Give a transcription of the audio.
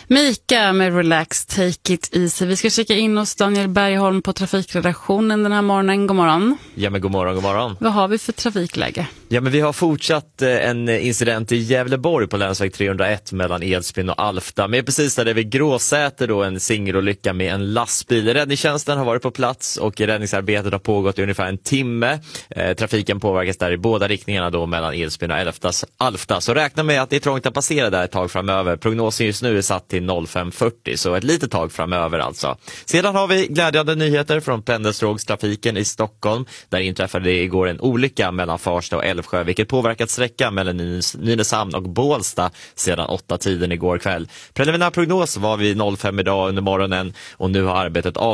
Mika med Relax, Take It Easy. Vi ska checka in hos Daniel Bergholm på trafikredaktionen den här morgonen. God morgon. Ja, men god morgon, god morgon. Vad har vi för trafikläge? Ja, men vi har fortsatt en incident i Gävleborg på länsväg 301 mellan Edsbyn och Alfta. Men precis där det är vid Gråsäter då en singelolycka med en lastbil. Räddningstjänsten har varit på plats och räddningsarbetet har pågått i ungefär en timme. Trafiken påverkas där i båda riktningarna då mellan Edsbyn och Alfta. Så räkna med att det är trångt att passera där ett tag framöver. Prognosen just nu är satt till 05.40, så ett litet tag framöver alltså. Sedan har vi glädjande nyheter från pendeltågstrafiken i Stockholm. Där inträffade det igår en olycka mellan Farsta och Älvsjö, vilket påverkat sträckan mellan Nynäshamn och Bålsta sedan 8-tiden igår kväll. Preliminär prognos var vid 05 idag under morgonen och nu har arbetet